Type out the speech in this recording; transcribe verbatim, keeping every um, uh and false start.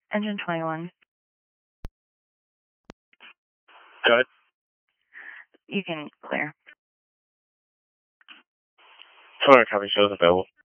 Engine twenty-one. Go ahead. You can clear. Four copy shows available.